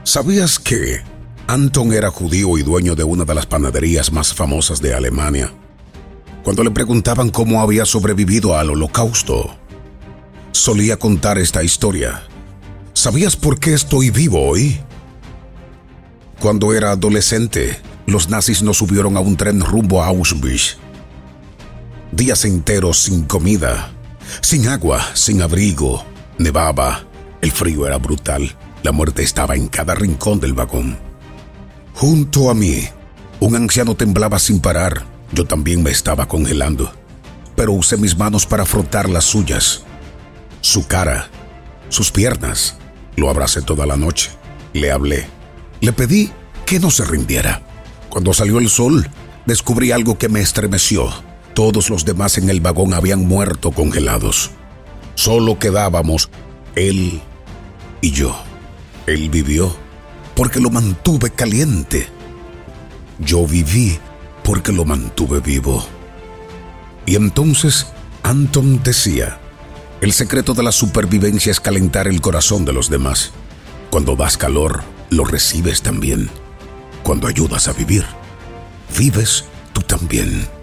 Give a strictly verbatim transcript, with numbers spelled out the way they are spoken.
¿Sabías que Anton era judío y dueño de una de las panaderías más famosas de Alemania? Cuando le preguntaban cómo había sobrevivido al Holocausto, solía contar esta historia. ¿Sabías por qué estoy vivo hoy? Cuando era adolescente, los nazis nos subieron a un tren rumbo a Auschwitz. Días enteros sin comida, sin agua, sin abrigo, nevaba, el frío era brutal, la muerte estaba en cada rincón del vagón. Junto a mí, un anciano temblaba sin parar. Yo también me estaba congelando, pero usé mis manos para frotar las suyas, su cara, sus piernas. Lo abracé toda la noche, le hablé, le pedí que no se rindiera. Cuando salió el sol, descubrí algo que me estremeció. Todos los demás en el vagón habían muerto congelados. Solo quedábamos él y yo. Él vivió porque lo mantuve caliente. Yo viví porque lo mantuve vivo. Y entonces Anton decía, el secreto de la supervivencia es calentar el corazón de los demás. Cuando das calor, lo recibes también. Cuando ayudas a vivir, vives tú también.